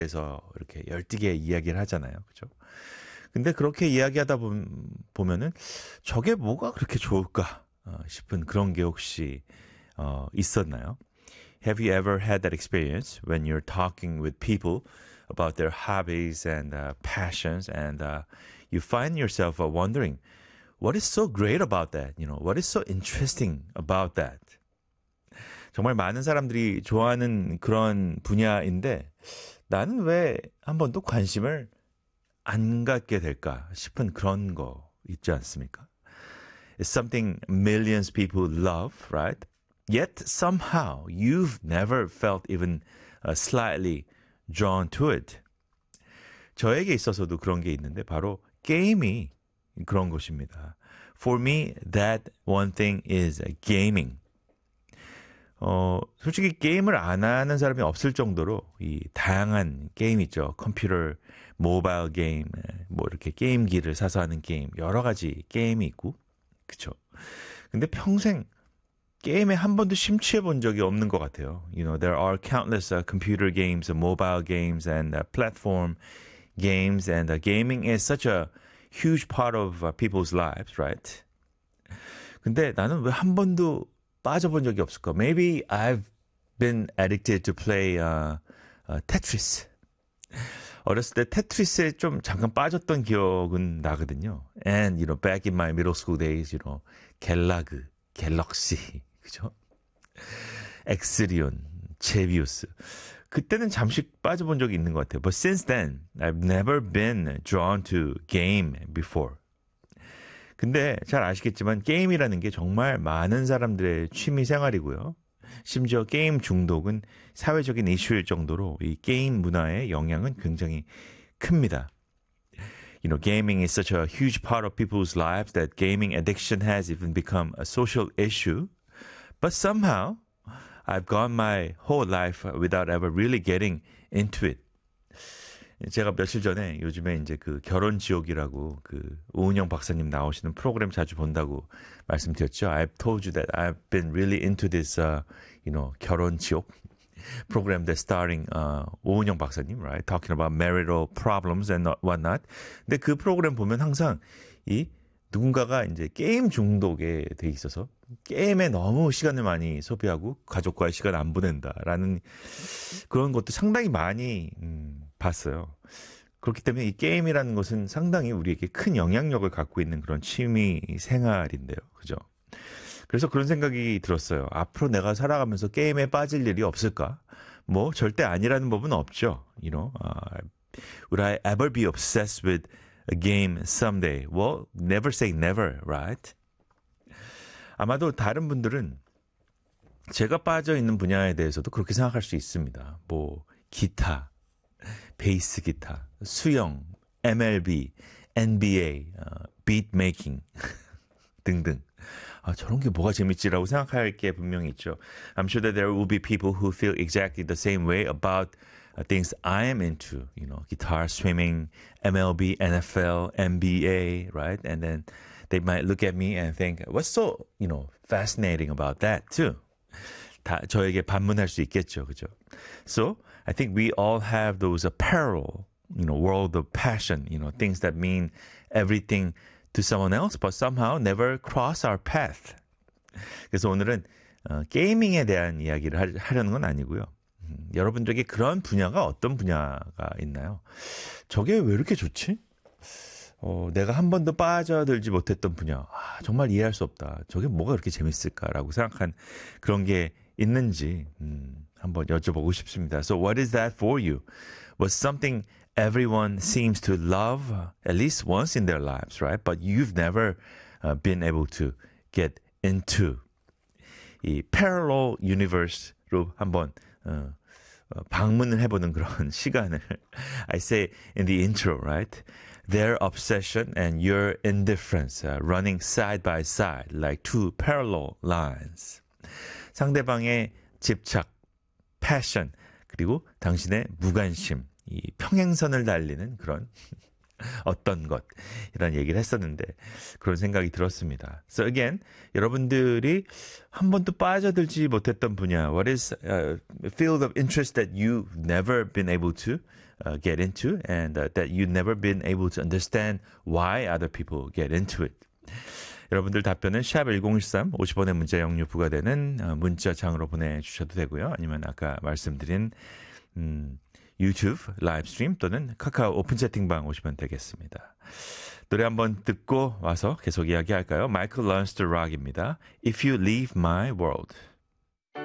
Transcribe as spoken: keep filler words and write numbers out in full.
대해서 이렇게 열띠게 이야기를 하잖아요. 그죠? 근데 그렇게 이야기하다 보, 보면은 저게 뭐가 그렇게 좋을까 어, 싶은 그런 게 혹시 어, 있었나요? Have you ever had that experience when you're talking with people about their hobbies and uh, passions and uh, you find yourself uh, wondering what is so great about that? You know, what is so interesting about that? 정말 많은 사람들이 좋아하는 그런 분야인데 나는 왜 한 번도 관심을 안 갖게 될까 싶은 그런 거 있지 않습니까? It's something millions of people love, right? Yet somehow you've never felt even uh, slightly drawn to it. 저에게 있어서도 그런 게 있는데 바로 게임이 그런 것입니다. For me, that one thing is gaming. 어, 솔직히 게임을 안 하는 사람이 없을 정도로 이 다양한 게임 있죠. 컴퓨터, 모바일 게임, 뭐 이렇게 게임기를 사서 하는 게임, 여러 가지 게임이 있고, 그쵸. 근데 평생 게임에 한 번도 심취해 본 적이 없는 것 같아요. You know, there are countless uh, computer games, uh, mobile games, and uh, platform games, and uh, gaming is such a huge part of uh, people's lives, right? 근데 나는 왜 한 번도 빠져본 적이 없을까? Maybe I've been addicted to play uh, uh, Tetris. 어렸을 때 테트리스에 좀 잠깐 빠졌던 기억은 나거든요. And, you know, back in my middle school days, you know, 갤라그, 갤럭시, 그죠? 엑스리온, 제비우스. 그때는 잠시 빠져본 적이 있는 것 같아요. But since then, I've never been drawn to game before. 근데 잘 아시겠지만 게임이라는 게 정말 많은 사람들의 취미 생활이고요. 심지어 게임 중독은 사회적인 이슈일 정도로 이 게임 문화의 영향은 굉장히 큽니다. You know, gaming is such a huge part of people's lives that gaming addiction has even become a social issue. But somehow, I've gone my whole life without ever really getting into it. 제가 며칠 전에 요즘에 이제 그 결혼 지옥이라고 그 오은영 박사님 나오시는 프로그램 자주 본다고 말씀드렸죠. I've told you that I've been really into this, uh, you know, 결혼 지옥 program that's starring uh, 오은영 박사님, right? Talking about marital problems and whatnot. 근데 그 프로그램 보면 항상 이 누군가가 이제 게임 중독에 돼 있어서 게임에 너무 시간을 많이 소비하고 가족과의 시간을 안 보낸다라는 그런 것도 상당히 많이 음, 봤어요. 그렇기 때문에 이 게임이라는 것은 상당히 우리에게 큰 영향력을 갖고 있는 그런 취미 생활인데요. 그죠? 그래서 그런 생각이 들었어요. 앞으로 내가 살아가면서 게임에 빠질 일이 없을까? 뭐 절대 아니라는 법은 없죠. You know, uh, would I ever be obsessed with a game someday? Well, never say never, right? 아마도 다른 분들은 제가 빠져 있는 분야에 대해서도 그렇게 생각할 수 있습니다. 뭐 기타, 베이스 기타, 수영, 엠엘비, 엔비에이, 어, beat making 등등. 아, 저런 게 뭐가 재밌지라고 생각할 게 분명히 있죠. I'm sure that there will be people who feel exactly the same way about uh, things I am into. You know, guitar, swimming, 엠엘비, 엔에프엘, 엔비에이, right? And then they might look at me and think, what's so, you know, fascinating about that too? 다 저에게 반문할 수 있겠죠, 그죠? So I think we all have those uh, parallel, you know, world of passion, you know, things that mean everything to someone else, but somehow never cross our path. 그래서 오늘은 어, 게이밍에 대한 이야기를 하, 하려는 건 아니고요. 음, 여러분들에게 그런 분야가 어떤 분야가 있나요? 저게 왜 이렇게 좋지? 어, 내가 한 번도 빠져들지 못했던 분야. 아, 정말 이해할 수 없다. 저게 뭐가 그렇게 재밌을까라고 생각한 그런 게 있는지 음, 한번 여쭤보고 싶습니다. So what is that for you? What's something everyone seems to love at least once in their lives, right? But you've never uh, been able to get into. 이 parallel universe로 한번 어, 어, 방문을 해보는 그런 시간을 I say in the intro, right? Their obsession and your indifference uh, running side by side like two parallel lines. 상대방의 집착, passion, 그리고 당신의 무관심, 이 평행선을 달리는 그런 어떤 것 이런 얘기를 했었는데 그런 생각이 들었습니다. So again, 여러분들이 한 번도 빠져들지 못했던 분야, what is a field of interest that you've never been able to uh, get into and uh, that you've never been able to understand why other people get into it. 여러분들 답변은 샵 일공일삼 오십 원의 문자 영유 부과되는 문자창으로 보내주셔도 되고요. 아니면 아까 말씀드린 음, 유튜브 라이브 스트림 또는 카카오 오픈 채팅방 오시면 되겠습니다. 노래 한번 듣고 와서 계속 이야기할까요? 마이클 런스터 락입니다. If You Leave My World.